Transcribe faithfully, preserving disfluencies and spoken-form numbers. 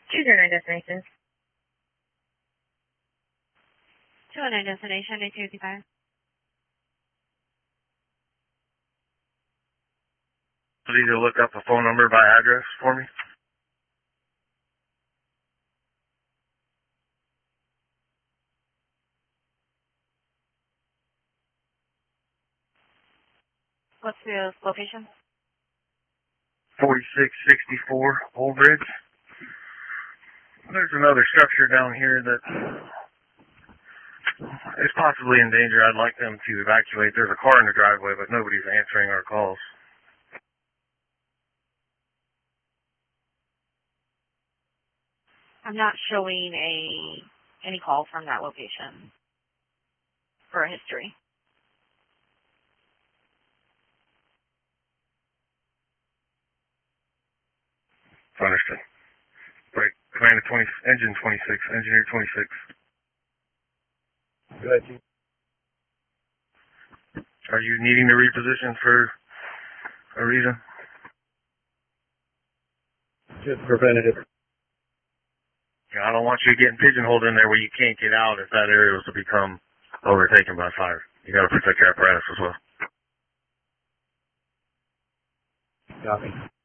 two zero nine destination. two oh nine destination, eight two five. Please look up a phone number by address for me. What's the location? forty-six sixty-four Old Bridge. There's another structure down here that is possibly in danger. I'd like them to evacuate. There's a car in the driveway, but nobody's answering our calls. I'm not showing a any call from that location for a history. Understood. Right. Commander twenty, engine twenty-six, engineer twenty-six. Go ahead, Chief. Are you needing to reposition for a reason? Just preventative. Yeah, I don't want you getting pigeonholed in there where you can't get out if that area was to become overtaken by fire. You got to protect your apparatus as well. Copy.